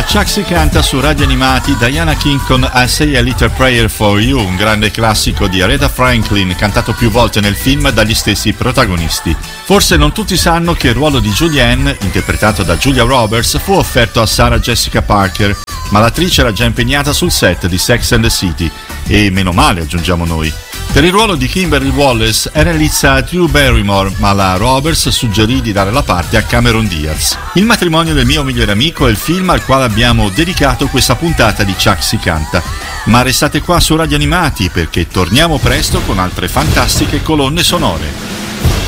Chuck si canta su Radio Animati Diana King con I Say a Little Prayer for You, un grande classico di Aretha Franklin, cantato più volte nel film dagli stessi protagonisti. Forse non tutti sanno che il ruolo di Julianne, interpretato da Julia Roberts, fu offerto a Sarah Jessica Parker, ma l'attrice era già impegnata sul set di Sex and the City, e meno male, aggiungiamo noi. Per il ruolo di Kimberly Wallace era elissa Drew Barrymore, ma la Roberts suggerì di dare la parte a Cameron Diaz. Il matrimonio del mio migliore amico è il film al quale abbiamo dedicato questa puntata di Chuck si canta. Ma restate qua su Radio Animati perché torniamo presto con altre fantastiche colonne sonore.